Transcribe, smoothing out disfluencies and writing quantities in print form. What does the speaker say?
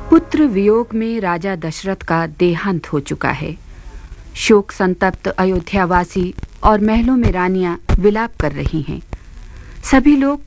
पुत्र वियोग में राजा दशरथ का देहांत हो चुका है। शोक संतप्त अयोध्यावासी और महलों में रानियां विलाप कर रही हैं। सभी लोग